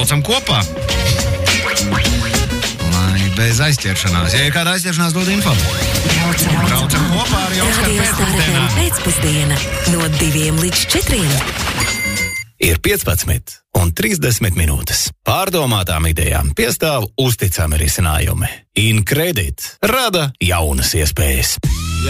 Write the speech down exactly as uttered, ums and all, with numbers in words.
braucam kopā. Lai bez aizķeršanās. Ja ir kāda aizķeršanās, dod info. Braucam, braucam kopā ar Oskaru pēcpusdienā. Pēcpusdiena no diviem līdz četriem. Ir piecpadsmit un trīsdesmit minūtes. Pārdomātām idejām piestāv uzticami risinājumi. Incredit rada jaunas iespējas.